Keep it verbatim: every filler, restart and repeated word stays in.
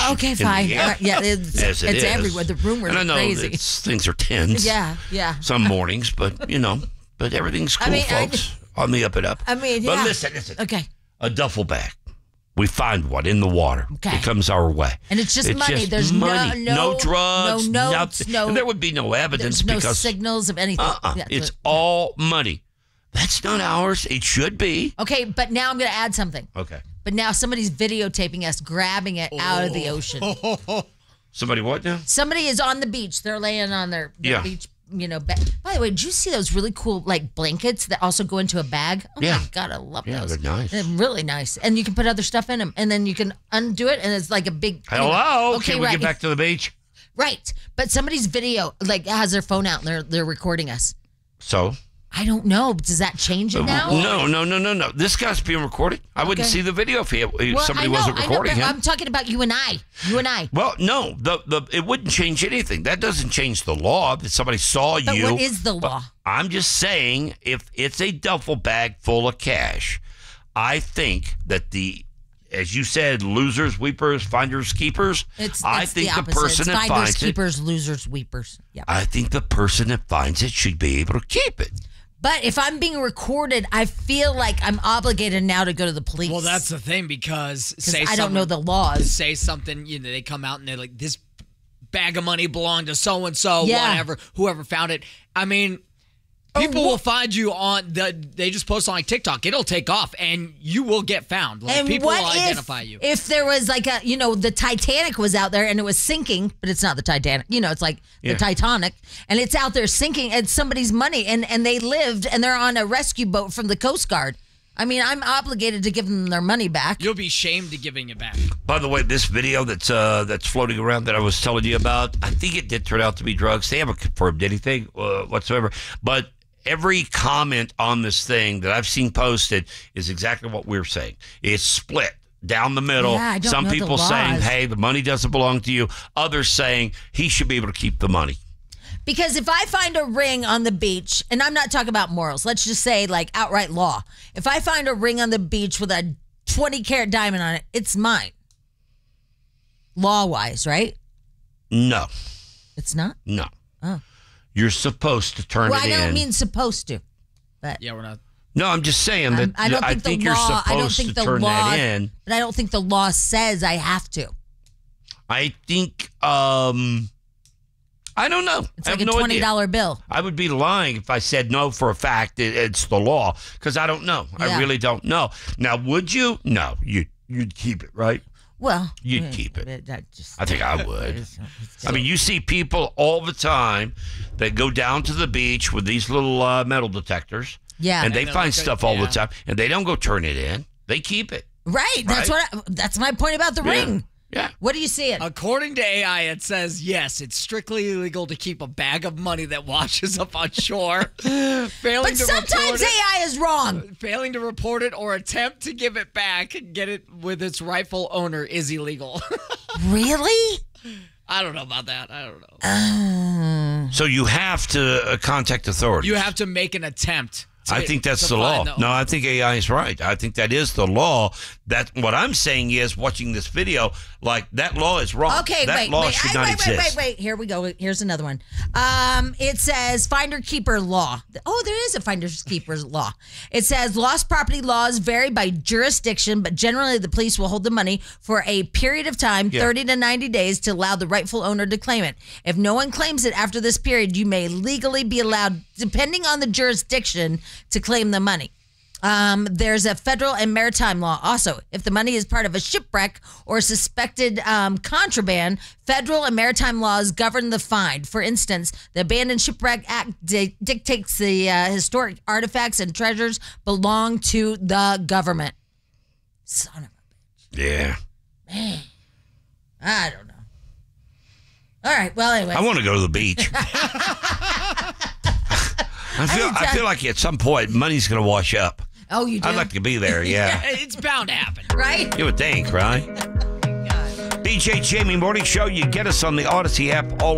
Okay, fine. Yeah, yeah, it's, As it it's is. everywhere. The rumors and I are know crazy. it's, things are tense. Yeah, yeah. Some mornings, but you know, but everything's cool, I mean, I- folks. on the up and up. I mean, but yeah. listen, listen. Okay. A duffel bag. We find one in the water. Okay. It comes our way. And it's just it's money. Just There's money. no, no, drugs. no notes, nothing. no. And there would be no evidence There's no because signals of anything. Uh-uh. Yeah, it's but- all money. That's not ours. It should be. Okay, but now I'm going to add something. Okay. But now somebody's videotaping us grabbing it out of the ocean. Somebody what now? Somebody is on the beach. They're laying on their, their Yeah. beach, you know. Ba- By the way, did you see those really cool like blankets that also go into a bag? Oh Yeah. my God, I love Yeah, those. they're nice. They're really nice. And you can put other stuff in them. And then you can undo it and it's like a big. Hello. anyway. Okay, Can we right. get back to the beach? Right. But somebody's video like has their phone out and they're, they're recording us. So? I don't know. Does that change it now? No, no, no, no, no. This guy's being recorded. I wouldn't Okay. see the video if, he, if Well, somebody I know, wasn't I know, recording but him. I'm talking about you and I. You and I. Well, no, the the it wouldn't change anything. That doesn't change the law that somebody saw But you. what is the law? I'm just saying, if it's a duffel bag full of cash, I think that the, as you said, losers, weepers, finders, keepers. It's, I it's think the, the, opposite. person it's that finders, finds keepers, losers, weepers. Yeah. it, I think the person that finds it should be able to keep it. But if I'm being recorded, I feel like I'm obligated now to go to the police. Well, that's the thing because say I don't know the someone- laws. Say something, you know, they come out and they're like, this bag of money belonged to so and so, Yeah. whatever, whoever found it. I mean, people will find you on the. They just post on like TikTok. It'll take off, and you will get found. Like And people what will if, identify you. If there was like a, you know, the Titanic was out there and it was sinking, but it's not the Titanic. You know, it's like Yeah. the Titanic, and it's out there sinking, and somebody's money, and and they lived, and they're on a rescue boat from the Coast Guard. I mean, I'm obligated to give them their money back. You'll be shamed to giving it back. By the way, this video that's uh, that's floating around that I was telling you about, I think it did turn out to be drugs. They haven't confirmed anything uh, whatsoever. But every comment on this thing that I've seen posted is exactly what we're saying. It's split down the middle. Yeah, I don't Some know the people saying, laws. hey, the money doesn't belong to you. Others saying he should be able to keep the money. Because if I find a ring on the beach, and I'm not talking about morals, let's just say like outright law. If I find a ring on the beach with a twenty carat diamond on it, it's mine. Law wise, right? No, It's not? no. Oh. You're supposed to turn Well, it I in. don't mean supposed to. But Yeah, we're not. no, I'm just saying that Um, I don't think, I think the you're law. I don't supposed think to the turn law. that in. But I don't think the law says I have to. I think, um, I don't know. It's I like have a no twenty idea. dollar bill. I would be lying if I said no for a fact it, it's the law because I don't know. Yeah. I really don't know. Now, would you? No, you you'd keep it, right? Well, You'd eh, keep it. eh, I, just, I think I would. it's- it's- I mean, you see people all the time that go down to the beach with these little uh, metal detectors, yeah, and they And they're find like, stuff all the yeah. time, and they don't go turn it in. They keep it. right. That's Right? what. I, that's my point about the Yeah. ring. Yeah. What do you see it? According to A I, it says yes, it's strictly illegal to keep a bag of money that washes up on shore. Failing But to sometimes report A it, I is wrong. failing to report it or attempt to give it back and get it with its rightful owner is illegal. Really? I don't know about that. I don't know. Uh, So you have to uh, contact authorities. You have to make an attempt. To, I think that's to the law. find the No, I think A I is right. I think that is the law. That what I'm saying is, watching this video, like that law is wrong. Okay, that wait, law wait, should I- not wait, exist. wait, wait, wait. Here we go. Here's another one. Um, it says finder keeper law. Oh, there is a finders keepers law. It says lost property laws vary by jurisdiction, but generally the police will hold the money for a period of time, Yeah. thirty to ninety days, to allow the rightful owner to claim it. If no one claims it after this period, you may legally be allowed, depending on the jurisdiction, to claim the money. Um, there's a federal and maritime law also. If the money is part of a shipwreck or suspected um, contraband, federal and maritime laws govern the fine. For instance, the Abandoned Shipwreck Act di- dictates the uh, historic artifacts and treasures belong to the government. Son of a Yeah. man. I don't know. All right. Well, anyway. I want to go to the beach. I feel I- I feel like at some point money's going to wash up. oh, you do? I'd like to be there. Yeah. It's bound to happen. right? You would think, right? B J Jamie Morning Show. You get us on the Odyssey app all